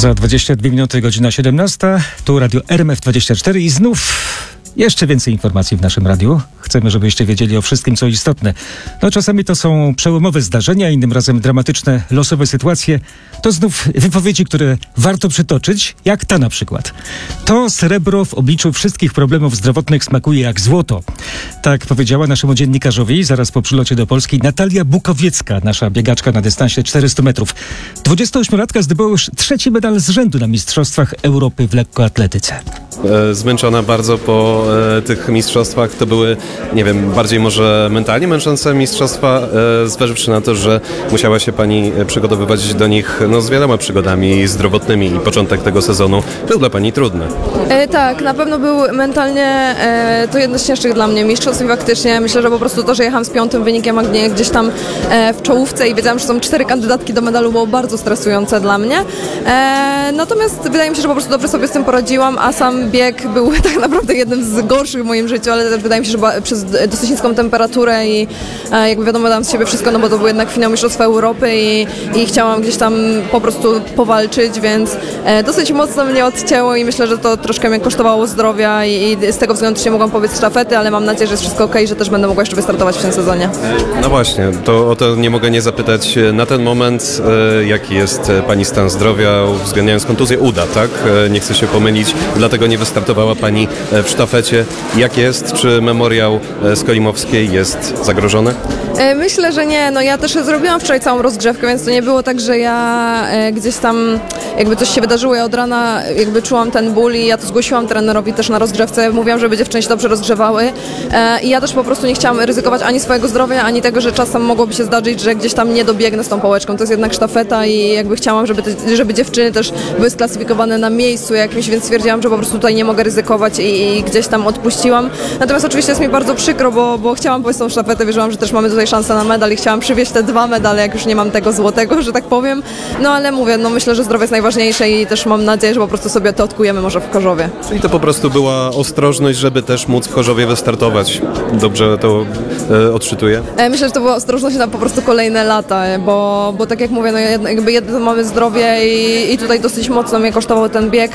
Za 22 minuty, godzina 17. Tu Radio RMF24 i znów jeszcze więcej informacji w naszym radiu. Chcemy, żebyście wiedzieli o wszystkim, co istotne. No czasami to są przełomowe zdarzenia, innym razem dramatyczne, losowe sytuacje. To znów wypowiedzi, które warto przytoczyć, jak ta na przykład. To srebro w obliczu wszystkich problemów zdrowotnych smakuje jak złoto. Tak powiedziała naszemu dziennikarzowi zaraz po przylocie do Polski Natalia Bukowiecka, nasza biegaczka na dystansie 400 metrów. 28-latka zdobyła już 3. medal z rzędu na Mistrzostwach Europy w lekkoatletyce. Zmęczona bardzo po tych mistrzostwach. To były, nie wiem, bardziej może mentalnie męczące mistrzostwa, zważywszy na to, że musiała się pani przygotowywać do nich z wieloma przygodami zdrowotnymi i początek tego sezonu był dla pani trudny. Tak, na pewno był mentalnie to jedno z cięższych dla mnie mistrzostw i faktycznie myślę, że po prostu to, że jechałam z 5. wynikiem, a nie gdzieś tam w czołówce i wiedziałam, że są 4 kandydatki do medalu, było bardzo stresujące dla mnie. Natomiast wydaje mi się, że po prostu dobrze sobie z tym poradziłam, a sam bieg był tak naprawdę jednym z gorszych w moim życiu, ale też wydaje mi się, że przez dosyć niską temperaturę i jakby wiadomo, dałam z siebie wszystko, no bo to był jednak finał Mistrzostwa Europy i chciałam gdzieś tam po prostu powalczyć, więc dosyć mocno mnie odcięło i myślę, że to troszkę mnie kosztowało zdrowia i z tego względu też nie mogłam pobiec sztafety, ale mam nadzieję, że jest wszystko okej, że też będę mogła jeszcze wystartować w tym sezonie. No właśnie, to o to nie mogę nie zapytać. Na ten moment jaki jest pani stan zdrowia, uwzględniając kontuzję uda, tak? Nie chcę się pomylić, dlatego nie wystartowała pani w sztafecie. Jak jest? Czy memoriał Skolimowskiej jest zagrożony? Myślę, że nie. No ja też zrobiłam wczoraj całą rozgrzewkę, więc to nie było tak, że ja gdzieś tam jakby coś się wydarzyło. Ja od rana jakby czułam ten ból i ja to zgłosiłam trenerowi też na rozgrzewce. Mówiłam, żeby dziewczyny się dobrze rozgrzewały i ja też po prostu nie chciałam ryzykować ani swojego zdrowia, ani tego, że czasem mogłoby się zdarzyć, że gdzieś tam nie dobiegnę z tą pałeczką. To jest jednak sztafeta i jakby chciałam, żeby dziewczyny też były sklasyfikowane na miejscu jakimś, więc stwierdziłam, że po prostu tutaj nie mogę ryzykować i gdzieś tam odpuściłam. Natomiast oczywiście jest mi bardzo przykro, bo chciałam pójść tą sztafetę, wierzyłam, że też mamy tutaj szansę na medal i chciałam przywieźć te 2 medale, jak już nie mam tego złotego, że tak powiem. No ale mówię, myślę, że zdrowie jest najważniejsze i też mam nadzieję, że po prostu sobie to odkujemy może w Chorzowie. Czyli to po prostu była ostrożność, żeby też móc w Chorzowie wystartować. Dobrze to odczytuję? Myślę, że to była ostrożność na po prostu kolejne lata, bo tak jak mówię, jedno mamy zdrowie i tutaj dosyć mocno mnie kosztował ten bieg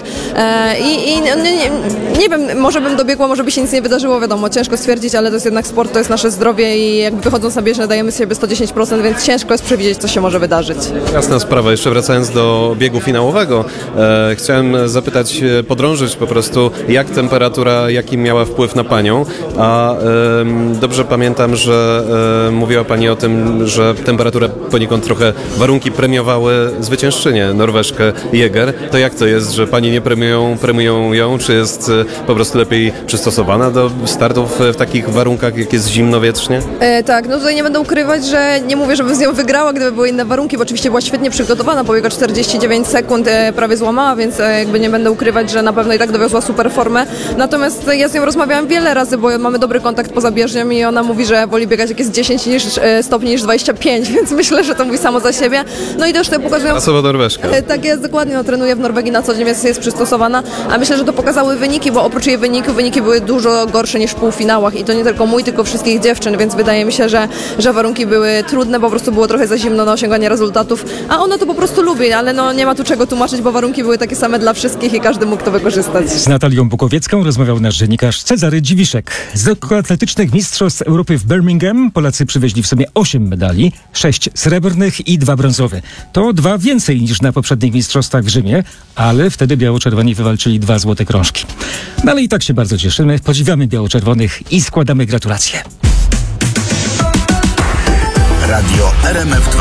nie wiem, może bym dobiegła, może by się nic nie wydarzyło, wiadomo, ciężko stwierdzić, ale to jest jednak sport, to jest nasze zdrowie i jakby wychodząc na bieżnię dajemy z siebie 110%, więc ciężko jest przewidzieć, co się może wydarzyć. Jasna sprawa. Jeszcze wracając do biegu finałowego, chciałem zapytać, podrążyć po prostu, jak temperatura, jaki miała wpływ na panią, a dobrze pamiętam, że mówiła pani o tym, że temperaturę poniekąd trochę warunki premiowały zwyciężczynię, Norweżkę Jäger. To jak to jest, że pani nie premiują ją, czy jest po prostu lepiej przystosowana do startów w takich warunkach, jak jest zimno wietrznie? Tak, tutaj nie będę ukrywać, że nie mówię, żebym z nią wygrała, gdyby były inne warunki, bo oczywiście była świetnie przygotowana, pobiegła 49 sekund, prawie złamała, więc jakby nie będę ukrywać, że na pewno i tak dowiozła super formę. Natomiast ja z nią rozmawiałam wiele razy, bo mamy dobry kontakt poza bieżnią i ona mówi, że woli biegać jak jest 10 stopni niż 25, więc myślę, że to mówi samo za siebie. No i też te pokazują... Klasowa Norweżka. Tak jest, dokładnie, trenuje w Norwegii na co dzień, więc jest przystosowana, a myślę, że to pokazały wyniki, bo oprócz jej wyniki były dużo gorsze niż w półfinałach i to nie tylko mój, tylko wszystkich dziewczyn, więc wydaje mi się, że warunki były trudne, po prostu było trochę za zimno na osiąganie rezultatów, a ona to po prostu lubi, ale nie ma tu czego tłumaczyć, bo warunki były takie same dla wszystkich i każdy mógł to wykorzystać. Z Natalią Bukowiecką rozmawiał nasz dziennikarz Cezary Dziwiszek. Z lekkoatletycznych mistrzostw Europy w Birmingham Polacy przywieźli w sumie 8 medali, 6 srebrnych i 2 brązowe. To 2 więcej niż na poprzednich mistrzostwach w Rzymie, ale wtedy biało-czerwoni wywalczyli 2 złote krążki. No ale i tak się bardzo cieszymy, podziwiamy biało-czerwonych i składamy gratulacje. Radio RMF